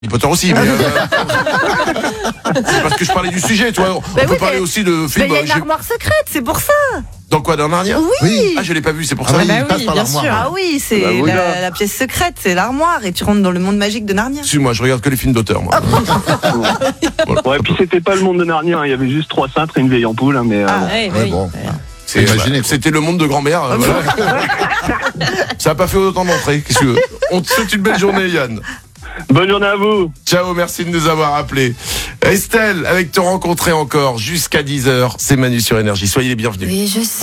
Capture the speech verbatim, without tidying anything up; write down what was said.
Harry Potter aussi, mais euh, c'est parce que je parlais du sujet, tu vois. On bah peut oui, parler mais, aussi de films. Mais il y a une j'ai... armoire secrète, c'est pour ça. Dans quoi, dans Narnia? Oui. Oui. Ah, je l'ai pas vu, c'est pour Ah ça. oui, bah il passe oui, par bien l'armoire. sûr. Ah oui, c'est Bah oui, la, là. la pièce secrète, c'est l'armoire, et tu rentres dans le monde magique de Narnia. Excuse-moi, je regarde que les films d'auteur, moi. Ouais, puis c'était pas le monde de Narnia, hein. Il y avait juste trois cintres et une vieille ampoule, hein, mais euh, Ah, bon. Ouais, bah Ouais, oui. bon. C'est, Imaginez, bah, quoi. c'était le monde de grand-mère. euh, voilà. Ça a pas fait autant d'entrées. Qu'est-ce que tu veux? On te souhaite une belle journée, Yann. Bonne journée à vous. Ciao, merci de nous avoir appelés. Estelle, avec Te rencontrer encore jusqu'à dix heures, c'est Manu sur Énergie. Soyez les bienvenus. Oui, je sais.